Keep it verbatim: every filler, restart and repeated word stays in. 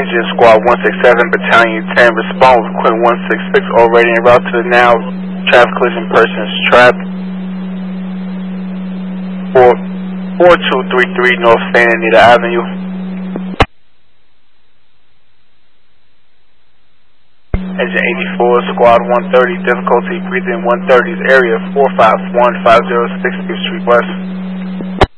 engine, Squad one sixty-seven, Battalion ten, respond with Quinn one sixty-six, already en route to the now traffic collision, persons trapped. four two three three North Santa Anita Avenue. Engine eighty-four, Squad one thirty, difficulty breathing one thirty, area four five one five zero six Street West.